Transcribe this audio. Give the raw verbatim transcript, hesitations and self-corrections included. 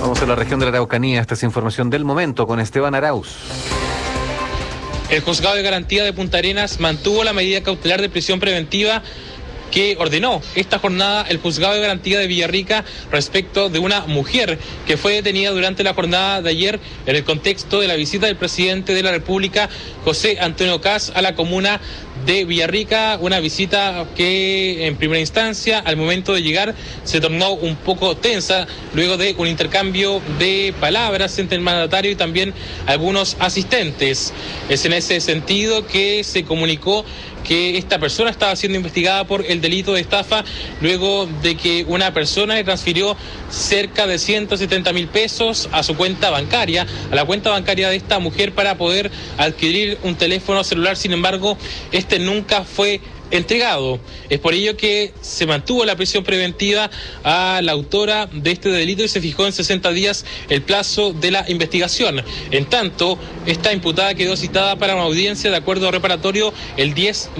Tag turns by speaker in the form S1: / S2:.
S1: Vamos a la región de la Araucanía. Esta es información del momento con Esteban Arauz.
S2: El Juzgado de Garantía de Punta Arenas mantuvo la medida cautelar de prisión preventiva que ordenó esta jornada el Juzgado de Garantía de Villarrica respecto de una mujer que fue detenida durante la jornada de ayer en el contexto de la visita del presidente de la República, José Antonio Kast, a la comuna de Villarrica, una visita que en primera instancia, al momento de llegar, se tornó un poco tensa luego de un intercambio de palabras entre el mandatario y también algunos asistentes. Es en ese sentido que se comunicó que esta persona estaba siendo investigada por el delito de estafa luego de que una persona le transfirió cerca de ciento setenta mil pesos a su cuenta bancaria, a la cuenta bancaria de esta mujer para poder adquirir un teléfono celular. Sin embargo, este nunca fue entregado. Es por ello que se mantuvo la prisión preventiva a la autora de este delito y se fijó en sesenta días el plazo de la investigación. En tanto, esta imputada quedó citada para una audiencia de acuerdo reparatorio el diez